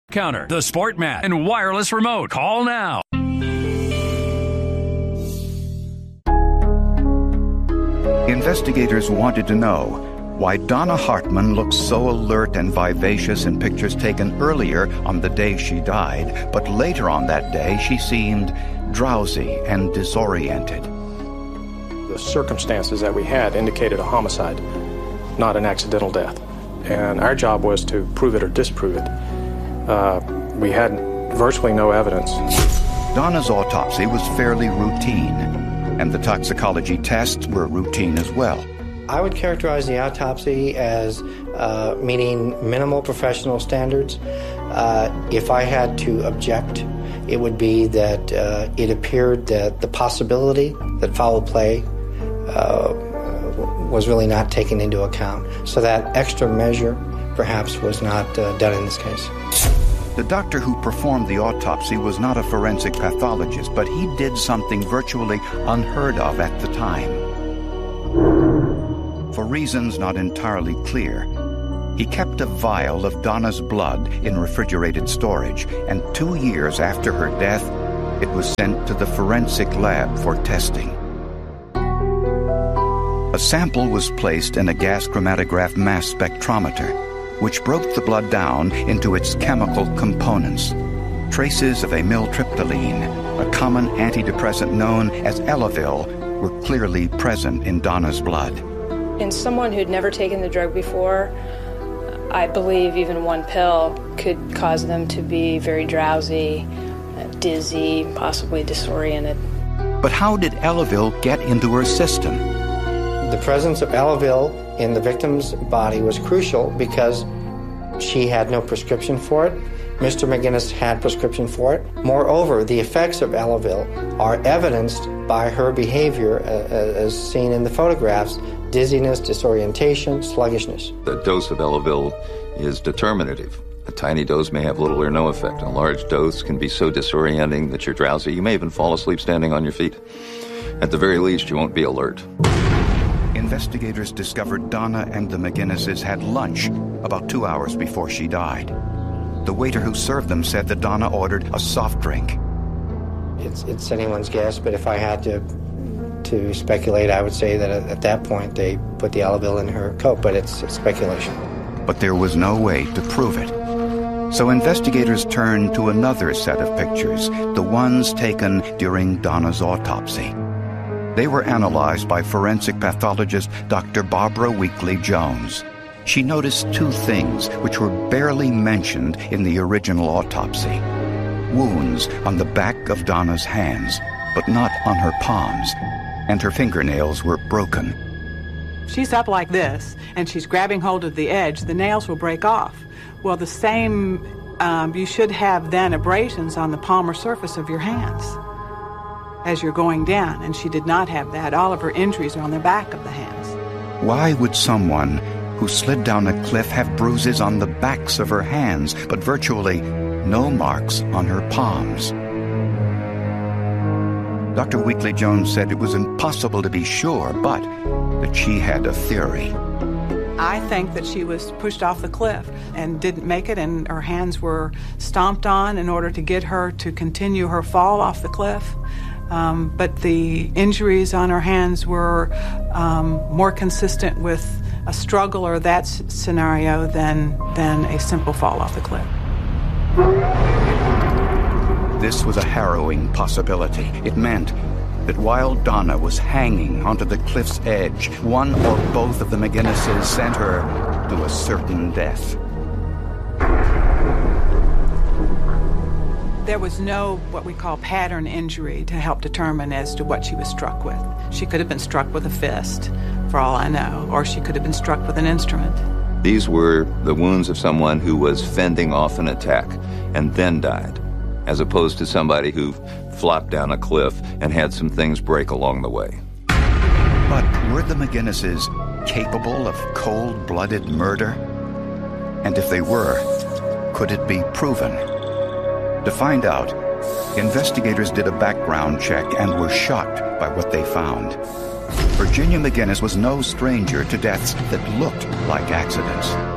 Counter, the Sportmat, and wireless remote. Call now. Investigators wanted to know why Donna Hartman looked so alert and vivacious in pictures taken earlier on the day she died, but later on that day she seemed drowsy and disoriented. The circumstances that we had indicated a homicide, not an accidental death. And our job was to prove it or disprove it. We had virtually no evidence. Donna's autopsy was fairly routine, and the toxicology tests were routine as well. I would characterize the autopsy as meeting minimal professional standards. If I had to object, it would be that it appeared that the possibility that foul play was really not taken into account. So that extra measure perhaps was not done in this case. The doctor who performed the autopsy was not a forensic pathologist, but he did something virtually unheard of at the time. For reasons not entirely clear, he kept a vial of Donna's blood in refrigerated storage, and 2 years after her death, it was sent to the forensic lab for testing. A sample was placed in a gas chromatograph mass spectrometer, which broke the blood down into its chemical components. Traces of amyltryptamine, a common antidepressant known as Elavil, were clearly present in Donna's blood. In someone who'd never taken the drug before, I believe even one pill could cause them to be very drowsy, dizzy, possibly disoriented. But how did Elavil get into her system? The presence of Elavil in the victim's body was crucial because she had no prescription for it. Mr. McGinnis had prescription for it. Moreover, the effects of Elavil are evidenced by her behavior as seen in the photographs: dizziness, disorientation, sluggishness. The dose of Elavil is determinative. A tiny dose may have little or no effect. A large dose can be so disorienting that you're drowsy. You may even fall asleep standing on your feet. At the very least, you won't be alert. Investigators discovered Donna and the McGinnises had lunch about 2 hours before she died. The waiter who served them said that Donna ordered a soft drink. It's anyone's guess, but if I had to speculate, I would say that at that point they put the Elavil in her coat, but it's speculation. But there was no way to prove it. So investigators turned to another set of pictures, the ones taken during Donna's autopsy. They were analyzed by forensic pathologist Dr. Barbara Weekley-Jones. She noticed two things which were barely mentioned in the original autopsy: wounds on the back of Donna's hands, but not on her palms, and her fingernails were broken. She's up like this, and she's grabbing hold of the edge. The nails will break off. Well, the same, you should have then abrasions on the palmar surface of your hands as you're going down, and she did not have that. All of her injuries are on the back of the hands. Why would someone who slid down a cliff have bruises on the backs of her hands, but virtually no marks on her palms? Dr. Weekley-Jones said it was impossible to be sure, but that she had a theory. I think that she was pushed off the cliff and didn't make it, and her hands were stomped on in order to get her to continue her fall off the cliff. But the injuries on her hands were more consistent with a struggle or that scenario than a simple fall off the cliff. This was a harrowing possibility. It meant that while Donna was hanging onto the cliff's edge, one or both of the McGinnises sent her to a certain death. There was no what we call pattern injury to help determine as to what she was struck with. She could have been struck with a fist, for all I know, or she could have been struck with an instrument. These were the wounds of someone who was fending off an attack and then died, as opposed to somebody who flopped down a cliff and had some things break along the way. But were the McGinnises capable of cold-blooded murder? And if they were, could it be proven? To find out, investigators did a background check and were shocked by what they found. Virginia McGinnis was no stranger to deaths that looked like accidents.